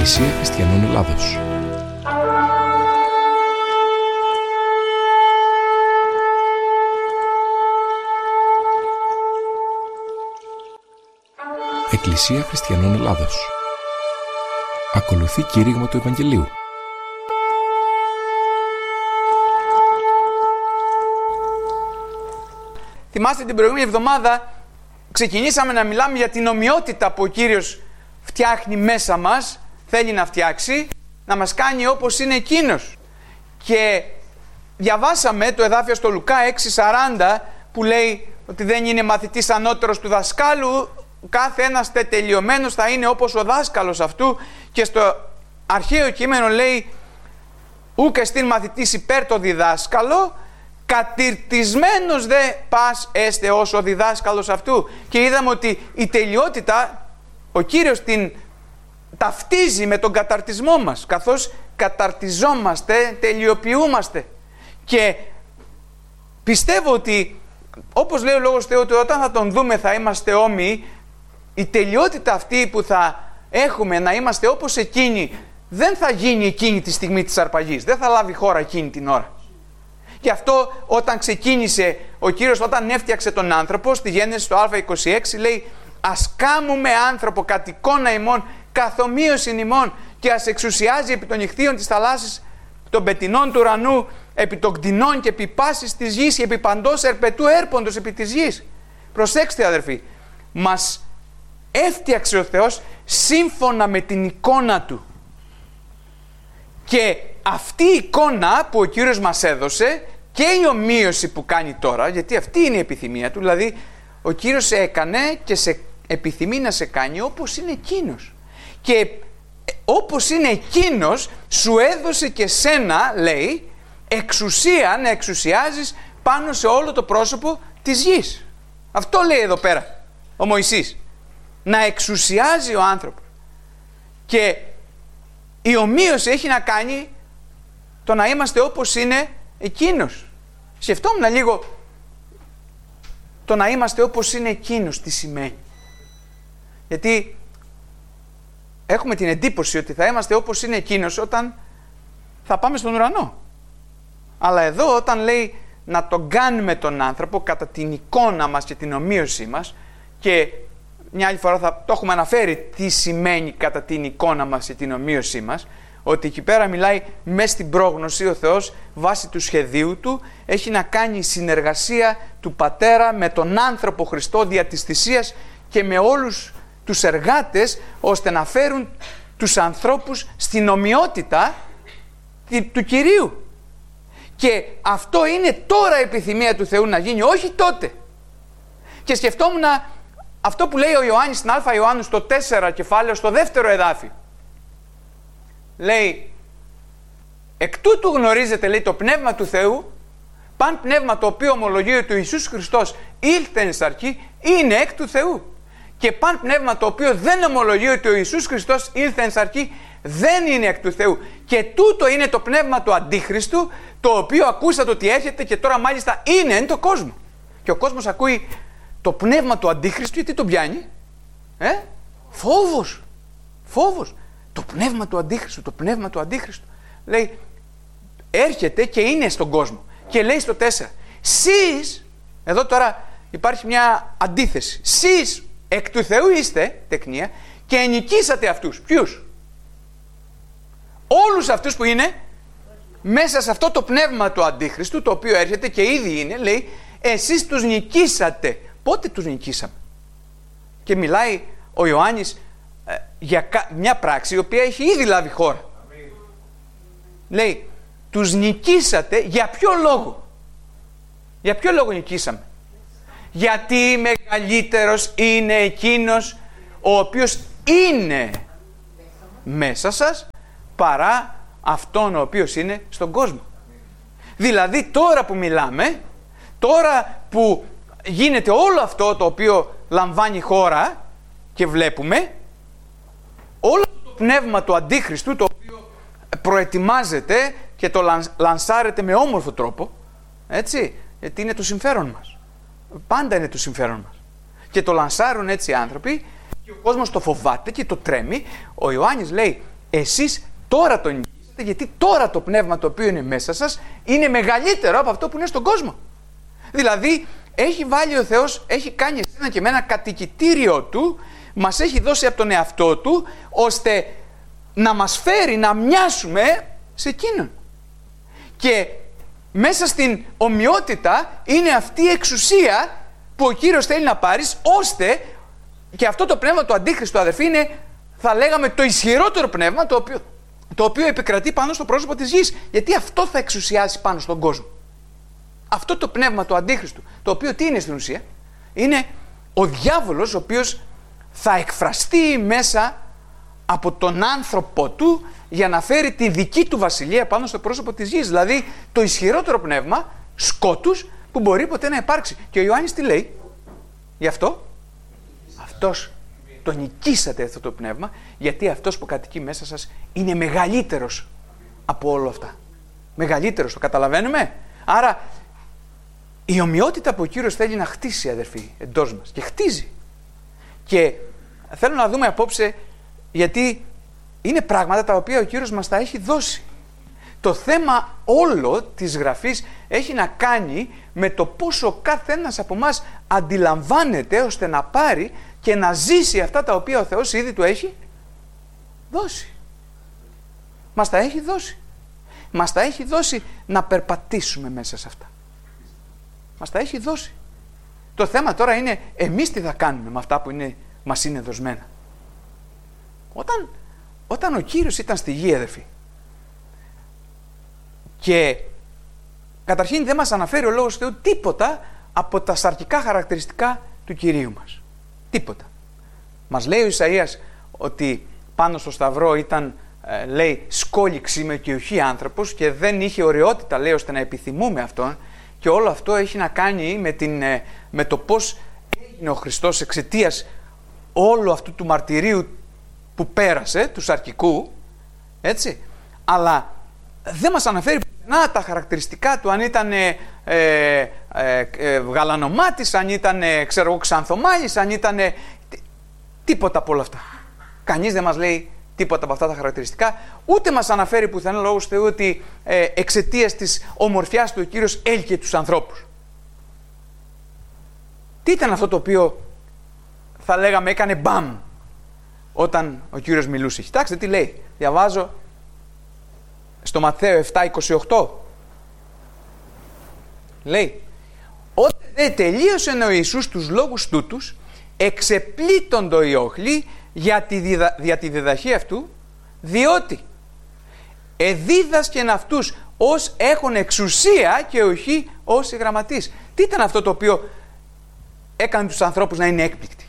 Εκκλησία Χριστιανών Ελλάδος. Εκκλησία Χριστιανών Ελλάδος. Ακολουθεί κήρυγμα του Ευαγγελίου. Θυμάστε την προηγούμενη εβδομάδα ξεκινήσαμε να μιλάμε για την ομοιότητα που ο Κύριος φτιάχνει μέσα μας, θέλει να φτιάξει, να μας κάνει όπως είναι Εκείνος. Και διαβάσαμε το εδάφιο στο Λουκά 6:40 που λέει ότι δεν είναι μαθητής ανώτερος του δασκάλου, κάθε ένας τετελειωμένος θα είναι όπως ο δάσκαλος αυτού, και στο αρχαίο κείμενο λέει ούκ εστίν μαθητής υπέρ το διδάσκαλο, κατηρτισμένος δε πας έστε ως ο διδάσκαλος αυτού. Και είδαμε ότι η τελειότητα ο Κύριος την ταυτίζει με τον καταρτισμό μας, καθώς καταρτιζόμαστε, τελειοποιούμαστε. Και πιστεύω ότι, όπως λέει ο Λόγος Θεού, ότι όταν θα τον δούμε θα είμαστε όμοιοι. Η τελειότητα αυτή που θα έχουμε, να είμαστε όπως εκείνη, δεν θα γίνει εκείνη τη στιγμή της αρπαγής, δεν θα λάβει χώρα εκείνη την ώρα. Και αυτό όταν ξεκίνησε ο Κύριος, όταν έφτιαξε τον άνθρωπο, στη Γένεση στο Α26 λέει «Ας κάμουμε άνθρωπο κατ' εικόνα ημών, καθομοίωσιν ημών, και ας εξουσιάζει επί των νυχθείων της θαλάσσης, των πετεινών του ουρανού, επί των κτηνών και επί πάσης της γης και επί παντός ερπετού έρποντος επί της γης». Προσέξτε αδερφοί, μας έφτιαξε ο Θεός σύμφωνα με την εικόνα Του. Και αυτή η εικόνα που ο Κύριος μας έδωσε και η ομοίωση που κάνει τώρα, γιατί αυτή είναι η επιθυμία Του, δηλαδή ο Κύριος έκανε και σε επιθυμεί να σε κάνει όπως είναι Εκείνος. Και όπως είναι Εκείνος σου έδωσε και σένα, λέει, εξουσία να εξουσιάζεις πάνω σε όλο το πρόσωπο της γης. Αυτό λέει εδώ πέρα ο Μωυσής. Να εξουσιάζει ο άνθρωπος. Και η ομοίωση έχει να κάνει το να είμαστε όπως είναι Εκείνος. Σκεφτόμουν λίγο το να είμαστε όπως είναι Εκείνος τι σημαίνει. Γιατί έχουμε την εντύπωση ότι θα είμαστε όπως είναι Εκείνος όταν θα πάμε στον ουρανό. Αλλά εδώ όταν λέει να τον κάνουμε τον άνθρωπο κατά την εικόνα μας και την ομοίωσή μας, και μια άλλη φορά θα το έχουμε αναφέρει τι σημαίνει κατά την εικόνα μας και την ομοίωσή μας, ότι εκεί πέρα μιλάει μέσα στην πρόγνωση ο Θεός βάσει του σχεδίου Του, έχει να κάνει συνεργασία του Πατέρα με τον άνθρωπο Χριστό δια της θυσίας και με όλους τους εργάτες, ώστε να φέρουν τους ανθρώπους στην ομοιότητα του Κυρίου. Και αυτό είναι τώρα η επιθυμία του Θεού να γίνει, όχι τότε. Και σκεφτόμουν αυτό που λέει ο Ιωάννης στην Α Ιωάννου στο 4 κεφάλαιο, στο δεύτερο εδάφιο. Λέει, εκ τούτου γνωρίζετε, λέει, το Πνεύμα του Θεού, παν πνεύμα το οποίο ομολογεί ότι ο Ιησούς Χριστός ήλθε εν σαρκή, είναι εκ του Θεού. Και παν πνεύμα το οποίο δεν ομολογεί ότι ο Ιησούς Χριστός ήλθε εν σαρκή, δεν είναι εκ του Θεού. Και τούτο είναι το πνεύμα του Αντίχριστου, το οποίο ακούσατε ότι έρχεται και τώρα μάλιστα είναι εν το κόσμο. Και ο κόσμος ακούει το πνεύμα του Αντίχριστου, γιατί τον πιάνει? Φόβος. Φόβος. Το πνεύμα του Αντίχριστου, το πνεύμα του Αντίχριστου. Λέει, έρχεται και είναι στον κόσμο. Και λέει στο 4, σεις, εδώ τώρα υπάρχει μια αντίθεση. Σεις εκ του Θεού είστε, τεκνία, και ενοικήσατε αυτούς. Ποιους? Όλους αυτούς που είναι μέσα σε αυτό το πνεύμα του Αντίχριστου, το οποίο έρχεται και ήδη είναι, λέει, εσείς τους νικήσατε. Πότε τους νικήσαμε? Και μιλάει ο Ιωάννης για μια πράξη η οποία έχει ήδη λάβει χώρα. Λέει, τους νικήσατε για ποιο λόγο? Για ποιο λόγο νικήσαμε? Γιατί μεγαλύτερος είναι εκείνος ο οποίος είναι μέσα σας παρά αυτόν ο οποίος είναι στον κόσμο. Δηλαδή τώρα που μιλάμε, τώρα που γίνεται όλο αυτό το οποίο λαμβάνει χώρα και βλέπουμε, όλο το πνεύμα του Αντίχριστου, το οποίο προετοιμάζεται και το λανσάρεται με όμορφο τρόπο, έτσι, γιατί είναι το συμφέρον μας. Πάντα είναι το συμφέρον μας. Και το λανσάρουν έτσι οι άνθρωποι και ο κόσμος το φοβάται και το τρέμει. Ο Ιωάννης λέει, εσείς τώρα τον νικήσατε, γιατί τώρα το πνεύμα το οποίο είναι μέσα σας είναι μεγαλύτερο από αυτό που είναι στον κόσμο. Δηλαδή έχει βάλει ο Θεός, έχει κάνει εσένα και εμένα κατοικητήριό του, μας έχει δώσει από τον εαυτό του, ώστε να μας φέρει να μοιάσουμε σε εκείνον. Και μέσα στην ομοιότητα είναι αυτή η εξουσία που ο Κύριος θέλει να πάρεις, ώστε και αυτό το πνεύμα του Αντίχριστου, αδερφοί, είναι, θα λέγαμε, το ισχυρότερο πνεύμα το οποίο επικρατεί πάνω στο πρόσωπο της γης. Γιατί αυτό θα εξουσιάσει πάνω στον κόσμο. Αυτό το πνεύμα του Αντίχριστου, το οποίο τι είναι στην ουσία? Είναι ο διάβολος, ο οποίος θα εκφραστεί μέσα από τον άνθρωπο του για να φέρει τη δική του βασιλεία πάνω στο πρόσωπο της γης. Δηλαδή το ισχυρότερο πνεύμα σκότους που μπορεί ποτέ να υπάρξει. Και ο Ιωάννης τι λέει γι' αυτό? Αυτός το νικήσατε αυτό το πνεύμα, γιατί αυτός που κατοικεί μέσα σας είναι μεγαλύτερος από όλα αυτά. Μεγαλύτερος, το καταλαβαίνουμε? Άρα η ομοιότητα που ο Κύριος θέλει να χτίσει, αδερφοί, εντός μας, και χτίζει. Και θέλω να δούμε απόψε, γιατί είναι πράγματα τα οποία ο Κύριος μας τα έχει δώσει. Το θέμα όλο της Γραφής έχει να κάνει με το πόσο ο καθένας από εμάς αντιλαμβάνεται ώστε να πάρει και να ζήσει αυτά τα οποία ο Θεός ήδη του έχει δώσει. Μας τα έχει δώσει. Μας τα έχει δώσει να περπατήσουμε μέσα σε αυτά. Μας τα έχει δώσει. Το θέμα τώρα είναι εμείς τι θα κάνουμε με αυτά που μας είναι δοσμένα. Όταν ο Κύριος ήταν στη γη, αδερφοί, και καταρχήν δεν μας αναφέρει ο Λόγος του Θεού τίποτα από τα σαρκικά χαρακτηριστικά του Κυρίου μας. Τίποτα. Μας λέει ο Ισαΐας ότι πάνω στο Σταυρό ήταν, λέει, σκόλη ξύμε και όχι άνθρωπος, και δεν είχε ωραιότητα, λέει, ώστε να επιθυμούμε αυτόν, και όλο αυτό έχει να κάνει με το πώς έγινε ο Χριστός εξαιτίας όλου αυτού του μαρτυρίου που πέρασε, του σαρκικού, έτσι, αλλά δεν μας αναφέρει πουθενά τα χαρακτηριστικά του, αν ήταν γαλανομάτης, αν ήταν ξανθομάλης, αν ήταν τίποτα από όλα αυτά. Κανείς δεν μας λέει τίποτα από αυτά τα χαρακτηριστικά, ούτε μας αναφέρει πουθενά Λόγος Θεού ότι εξαιτίας της ομορφιάς του ο Κύριος έλκυε τους ανθρώπους. Τι ήταν αυτό το οποίο θα λέγαμε έκανε μπαμ όταν ο Κύριος μιλούσε? Κοιτάξτε τι λέει. Διαβάζω στο Ματθαίο 7:28. Λέει: «Όταν δεν τελείωσε ο Ιησούς τους λόγους τούτους, εξεπλήττοντο οι όχλοι για τη διδαχή αυτού, διότι εδίδασκεν αυτούς ως έχουν εξουσία και όχι ως οι γραμματείς». Τι ήταν αυτό το οποίο έκανε τους ανθρώπους να είναι έκπληκτοι?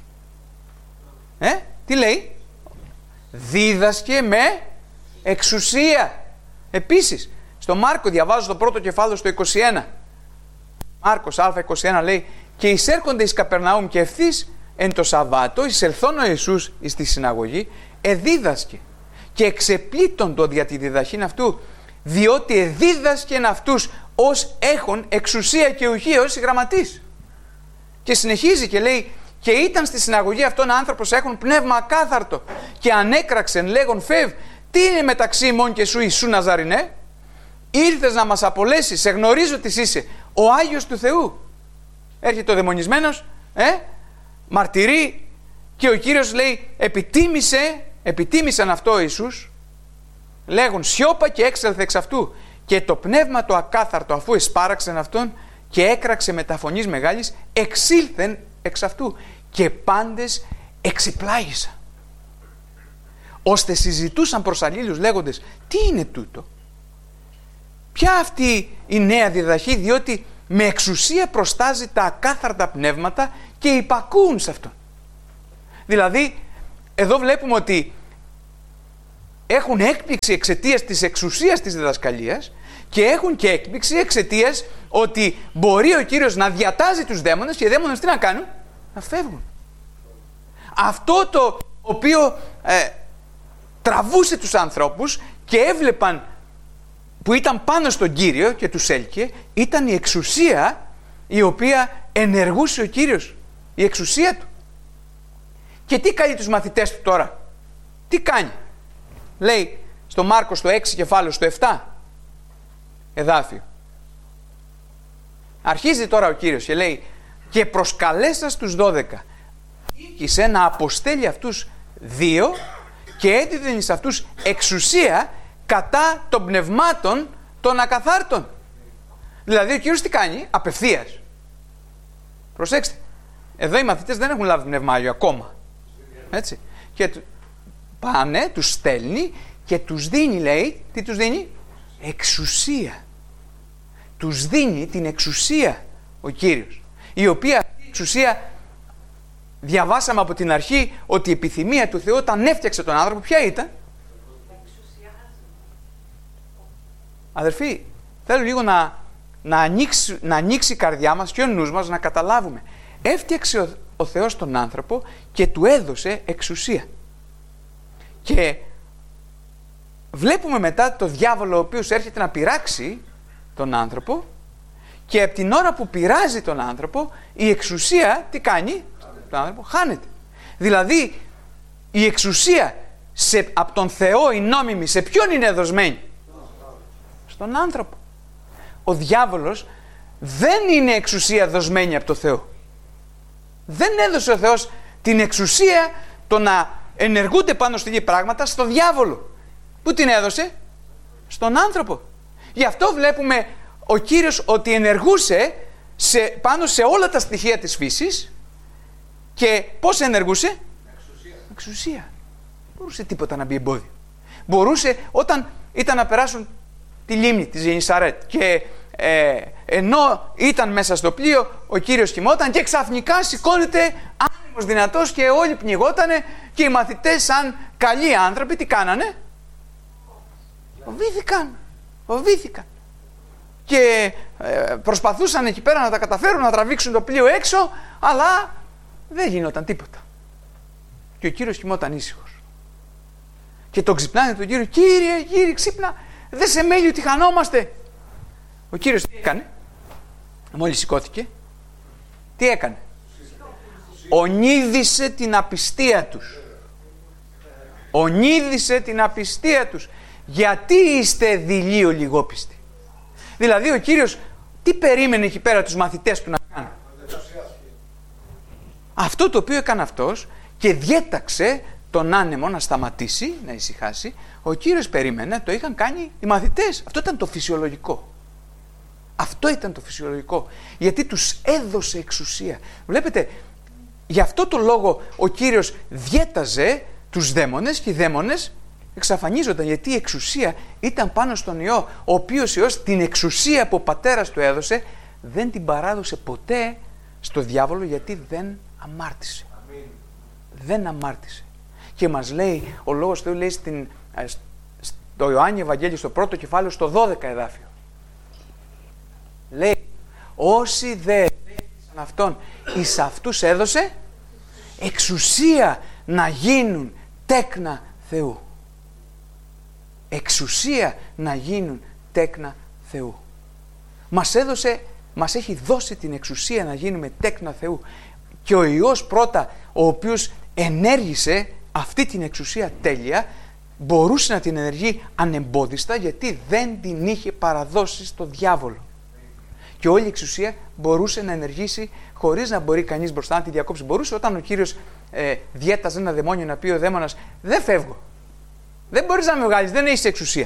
Τι λέει? Δίδασκε με εξουσία. Επίσης, στο Μάρκο, διαβάζω το πρώτο κεφάλαιο στο 21. Μάρκος Α21 λέει: «Και εισέρχονται εις Καπερναούμ και ευθύς εν το Σαββάτο, εισελθόν ο Ιησούς εις τη συναγωγή, εδίδασκε και εξεπλήττοντο δια τη διδαχήν αυτού, διότι εδίδασκεν αυτούς ως έχουν εξουσία και ουχή ως οι γραμματείς». Και συνεχίζει και λέει: «Και ήταν στη συναγωγή αυτόν άνθρωπος έχουν πνεύμα ακάθαρτο και ανέκραξεν λέγον φεύ, τι είναι μεταξύ ημών και σου Ιησού Ναζαρινέ? Ήρθες να μας απολέσεις, σε γνωρίζω τι είσαι, ο Άγιος του Θεού». Έρχεται ο δαιμονισμένος, μαρτυρεί, και ο Κύριος λέει επιτίμησαν αυτό ο Ιησούς, λέγουν σιώπα, και έξελθε εξ αυτού. Και το πνεύμα το ακάθαρτο, αφού εσπάραξεν αυτόν και έκραξε με τα φωνής μεγάλης, εξήλθεν εξ αυτού, και πάντες εξεπλάγησαν, ώστε συζητούσαν προς αλλήλους λέγοντες, τι είναι τούτο? Ποια αυτή η νέα διδαχή? Διότι με εξουσία προστάζει τα ακάθαρτα πνεύματα και υπακούουν σε αυτόν. Δηλαδή εδώ βλέπουμε ότι έχουν έκπληξη εξαιτίας της εξουσίας της διδασκαλίας, και έχουν και έκπληξη εξαιτίας ότι μπορεί ο Κύριος να διατάζει τους δαίμονες, και οι δαίμονες τι να κάνουν? Να φεύγουν. Αυτό το οποίο τραβούσε τους ανθρώπους και έβλεπαν που ήταν πάνω στον Κύριο και τους έλκυε, ήταν η εξουσία η οποία ενεργούσε ο Κύριος, η εξουσία του. Και τι κάνει τους μαθητές του τώρα? Τι κάνει? λέει στο Μάρκο στο 6 κεφάλαιο, στο 7 εδάφιο. Αρχίζει τώρα ο Κύριος και λέει και προσκαλέσας τους 12. Ήκησε να αποστέλει αυτούς 2 και έδιδε σε αυτούς εξουσία κατά των πνευμάτων των ακαθάρτων. Δηλαδή ο Κύριος τι κάνει? Απευθείας. Προσέξτε. Εδώ οι μαθητές δεν έχουν λάβει πνεύμα Άγιο ακόμα. Έτσι. Και πάνε, τους στέλνει και τους δίνει, λέει, τι τους δίνει? Εξουσία. Τους δίνει την εξουσία ο Κύριος. Η οποία εξουσία, διαβάσαμε από την αρχή ότι η επιθυμία του Θεού όταν έφτιαξε τον άνθρωπο, ποια ήταν? Αδερφοί, θέλω λίγο να ανοίξει η καρδιά μας και ο νους μας να καταλάβουμε. Έφτιαξε ο Θεός τον άνθρωπο και του έδωσε εξουσία. Και βλέπουμε μετά το διάβολο ο οποίος έρχεται να πειράξει τον άνθρωπο και από την ώρα που πειράζει τον άνθρωπο η εξουσία τι κάνει? Τον άνθρωπο χάνεται. Δηλαδή η εξουσία από τον Θεό η νόμιμη σε ποιον είναι δοσμένη? Στον άνθρωπο. Ο διάβολος δεν είναι εξουσία δοσμένη από το Θεό. Δεν έδωσε ο Θεός την εξουσία το να ενεργούνται πάνω στη γη πράγματα στο διάβολο. Πού την έδωσε? Στον άνθρωπο. Γι' αυτό βλέπουμε ο Κύριος ότι ενεργούσε πάνω σε όλα τα στοιχεία της φύσης και πώς ενεργούσε? Εξουσία. Μπορούσε τίποτα να μπει εμπόδιο. Μπορούσε όταν ήταν να περάσουν τη λίμνη της Γενισαρέτ και ενώ ήταν μέσα στο πλοίο ο Κύριος κοιμόταν και ξαφνικά σηκώνεται άνεμος δυνατός και όλοι πνιγότανε και οι μαθητές σαν καλοί άνθρωποι τι κάνανε? Φοβήθηκαν και προσπαθούσαν εκεί πέρα να τα καταφέρουν να τραβήξουν το πλοίο έξω, αλλά δεν γινόταν τίποτα και ο Κύριος κοιμόταν ήσυχος και τον ξυπνάνε τον Κύριο, Κύριε ξύπνα, δεν σε μέλει ότι χανόμαστε. Ο Κύριος τι έκανε? Μόλις σηκώθηκε, τι έκανε? Ονείδησε την απιστία τους. Ονείδησε την απιστία τους. Γιατί είστε δειλοί λιγόπιστοι? Δηλαδή ο Κύριος τι περίμενε εκεί πέρα τους μαθητές του να κάνουν? Αυτό το οποίο έκανε αυτός και διέταξε τον άνεμο να σταματήσει, να ησυχάσει. Ο Κύριος περίμενε, το είχαν κάνει οι μαθητές. Αυτό ήταν το φυσιολογικό. Αυτό ήταν το φυσιολογικό. Γιατί τους έδωσε εξουσία. Βλέπετε, γι' αυτό το λόγο ο Κύριος διέταζε τους δαίμονες και οι δαίμονες εξαφανίζονταν. Γιατί η εξουσία ήταν πάνω στον Υιό, ο οποίος Υιός την εξουσία που ο πατέρας του έδωσε δεν την παράδοσε ποτέ στο διάβολο, γιατί δεν αμάρτησε. Αμήν. Δεν αμάρτησε. Και μας λέει, ο Λόγος του Θεού λέει στο Ιωάννη Ευαγγέλιο στο πρώτο κεφάλαιο στο 12 εδάφιο. Λέει, όσοι δεν δέχτησαν αυτόν, εις αυτούς έδωσε εξουσία να γίνουν τέκνα Θεού. Εξουσία να γίνουν τέκνα Θεού. Μας έχει δώσει την εξουσία να γίνουμε τέκνα Θεού. Και ο Υιός πρώτα, ο οποίος ενέργησε αυτή την εξουσία τέλεια, μπορούσε να την ενεργεί ανεμπόδιστα, γιατί δεν την είχε παραδώσει στο διάβολο. Και όλη η εξουσία μπορούσε να ενεργήσει χωρίς να μπορεί κανείς μπροστά να τη διακόψει. Μπορούσε όταν ο Κύριος διέταζε ένα δαιμόνιο να πει ο δαίμονας, δεν φεύγω. Δεν μπορείς να με βγάλεις, δεν έχεις εξουσία.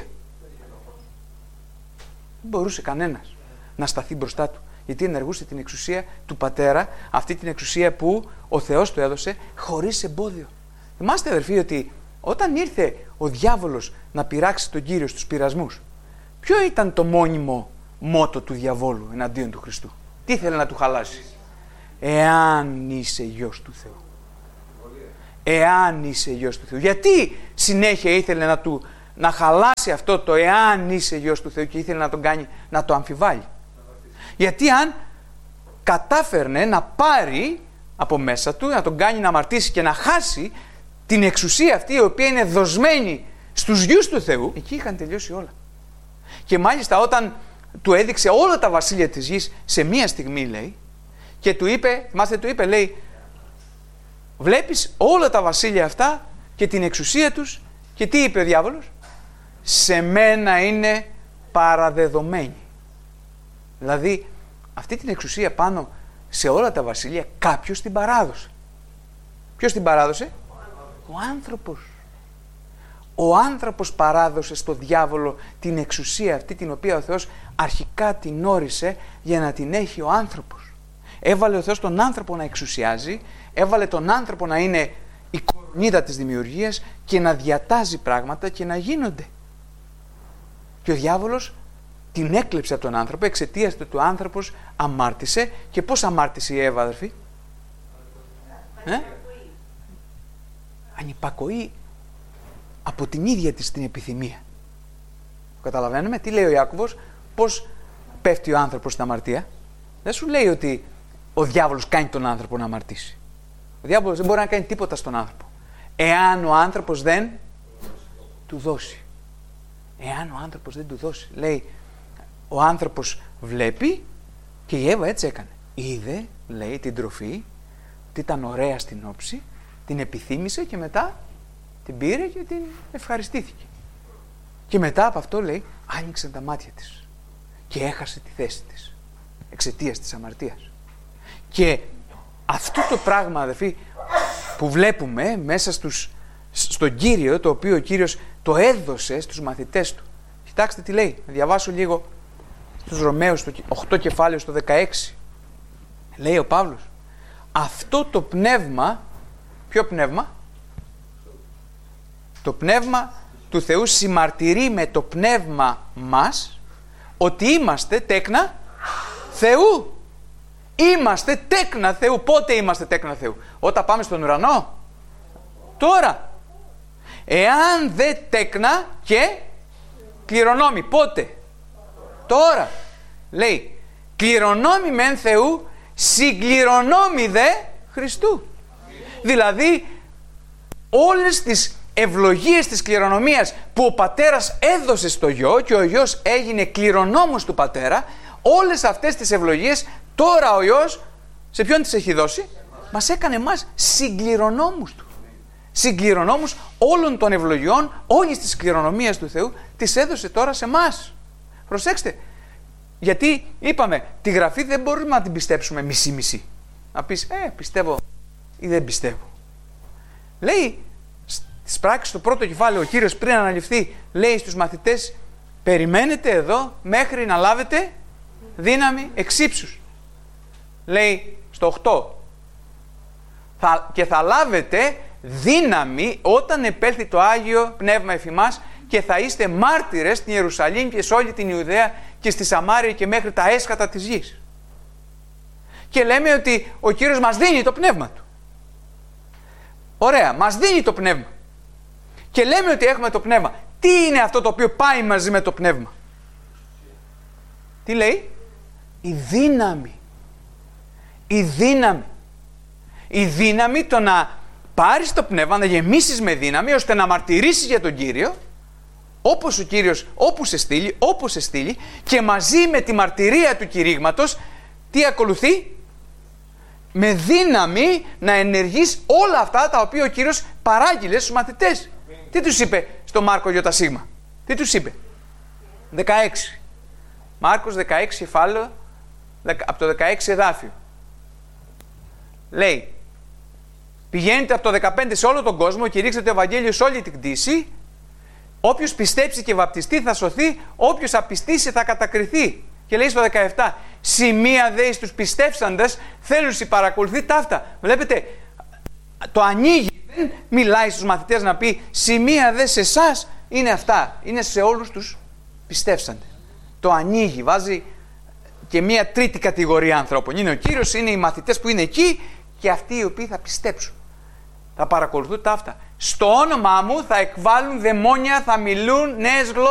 Δεν μπορούσε κανένας να σταθεί μπροστά του, γιατί ενεργούσε την εξουσία του Πατέρα, αυτή την εξουσία που ο Θεός του έδωσε χωρίς εμπόδιο. Θυμάστε αδερφοί ότι όταν ήρθε ο διάβολος να πειράξει τον Κύριο στους πειρασμούς, ποιο ήταν το μόνιμο μότο του διαβόλου εναντίον του Χριστού? Τι ήθελε να του χαλάσει? Εάν είσαι Υιός του Θεού. Εάν είσαι Υιός του Θεού. Γιατί συνέχεια ήθελε να χαλάσει αυτό το εάν είσαι Υιός του Θεού και ήθελε να τον κάνει να το αμφιβάλλει? Γιατί αν κατάφερνε να πάρει από μέσα του, να τον κάνει να αμαρτήσει και να χάσει την εξουσία αυτή η οποία είναι δοσμένη στους γιους του Θεού, εκεί είχαν τελειώσει όλα. Και μάλιστα όταν του έδειξε όλα τα βασίλεια της γης σε μία στιγμή, λέει, και του είπε, θυμάστε του είπε, λέει, βλέπεις όλα τα βασίλεια αυτά και την εξουσία τους Και τι είπε ο διάβολος? Σε μένα είναι παραδεδομένη. Δηλαδή αυτή την εξουσία πάνω σε όλα τα βασίλεια κάποιος την παράδοσε. Ποιος την παράδοσε? Ο άνθρωπος. Ο άνθρωπος παράδοσε στο διάβολο την εξουσία αυτή την οποία ο Θεός αρχικά την όρισε για να την έχει ο άνθρωπος. Έβαλε ο Θεός τον άνθρωπο να εξουσιάζει, έβαλε τον άνθρωπο να είναι η κορονίδα της δημιουργίας και να διατάζει πράγματα και να γίνονται. Και ο διάβολος την έκλεψε από τον άνθρωπο εξαιτίας του άνθρωπος αμάρτησε. Και πώς αμάρτησε η Εύα, αδερφοί? Ανυπακοή από την ίδια της την επιθυμία. Καταλαβαίνουμε τι λέει ο Ιάκωβος? Πώς πέφτει ο άνθρωπος στην αμαρτία? Δεν σου λέει ότι ο διάβολος κάνει τον άνθρωπο να αμαρτήσει. Ο διάβολος δεν μπορεί να κάνει τίποτα στον άνθρωπο εάν ο άνθρωπος δεν του δώσει. Εάν ο άνθρωπος δεν του δώσει. Λέει, ο άνθρωπος βλέπει, και η Εύα έτσι έκανε. Είδε, λέει, την τροφή, ότι ήταν ωραία στην όψη, την επιθύμησε και μετά την πήρε και την ευχαριστήθηκε. Και μετά από αυτό, λέει, άνοιξε τα μάτια της και έχασε τη θέση της εξαιτίας της αμαρτίας. Και αυτό το πράγμα, αδελφοί, που βλέπουμε μέσα στον Κύριο, το οποίο ο Κύριος το έδωσε στους μαθητές του. Κοιτάξτε τι λέει, να διαβάσω λίγο στους Ρωμαίους, το 8 κεφάλαιο στο 16. Λέει ο Παύλος, αυτό το πνεύμα, ποιο πνεύμα? Το πνεύμα του Θεού συμμαρτυρεί με το πνεύμα μας ότι είμαστε τέκνα Θεού. Είμαστε τέκνα Θεού. Πότε είμαστε τέκνα Θεού? Όταν πάμε στον ουρανό? Τώρα. Εάν δε τέκνα και κληρονόμοι. Πότε? Τώρα. Λέει, κληρονόμοι μεν Θεού, συγκληρονόμοι δε Χριστού. Δηλαδή όλες τις ευλογίες της κληρονομίας που ο πατέρας έδωσε στο γιο και ο γιος έγινε κληρονόμος του πατέρα, όλες αυτές τις ευλογίες τώρα ο Υιός σε ποιον τις έχει δώσει? Μας έκανε εμάς συγκληρονόμους του. Συγκληρονόμους όλων των ευλογιών, όλης της κληρονομίας του Θεού τις έδωσε τώρα σε εμάς. Προσέξτε, γιατί είπαμε τη Γραφή δεν μπορούμε να την πιστέψουμε μισή-μισή. Να πεις πιστεύω ή δεν πιστεύω. Λέει στις πράξεις στο πρώτο κεφάλαιο ο Κύριος πριν αναληφθεί, λέει στους μαθητές, περιμένετε εδώ μέχρι να λάβετε δύναμη εξ ύψους. Λέει στο 8, και θα λάβετε δύναμη όταν επέλθει το Άγιο Πνεύμα εφ' ημάς και θα είστε μάρτυρες στην Ιερουσαλήμ και σε όλη την Ιουδαία και στη Σαμάρια και μέχρι τα έσχατα της γης. Και λέμε ότι ο Κύριος μας δίνει το Πνεύμα Του. Ωραία, μας δίνει το Πνεύμα. Και λέμε ότι έχουμε το Πνεύμα. Τι είναι αυτό το οποίο πάει μαζί με το Πνεύμα? Τι λέει? Η δύναμη. Η δύναμη. Η δύναμη το να πάρεις το Πνεύμα, να γεμίσεις με δύναμη, ώστε να μαρτυρήσεις για τον Κύριο, όπως ο Κύριος, όπως σε στείλει, και μαζί με τη μαρτυρία του κηρύγματος, τι ακολουθεί? Με δύναμη να ενεργείς όλα αυτά τα οποία ο Κύριος παράγγειλε στους μαθητές. Τι τους είπε στο Μάρκο ΙΣ? Τι τους είπε? 16. Μάρκος 16 κεφάλαιο, από το 16 εδάφιο. Λέει, πηγαίνετε από το 15 σε όλο τον κόσμο και ρίξτε το Ευαγγέλιο σε όλη την κτήση. Όποιος πιστέψει και βαπτιστεί θα σωθεί, όποιος απιστήσει θα κατακριθεί. Και λέει στο 17, σημεία δε εις τους πιστεύσαντες θέλουσι παρακολουθεί ταύτα. Βλέπετε, το ανοίγει, δεν μιλάει στους μαθητές να πει σημεία δε σε εσάς είναι αυτά, είναι σε όλους τους πιστεύσαντες. Το ανοίγει, βάζει και μία τρίτη κατηγορία ανθρώπων. Είναι ο Κύριος, είναι οι μαθητές που είναι εκεί και αυτοί οι οποίοι θα πιστέψουν. Θα παρακολουθούν ταύτα. Στο όνομά μου θα εκβάλουν δαιμόνια, θα μιλούν νέες γλώσσες.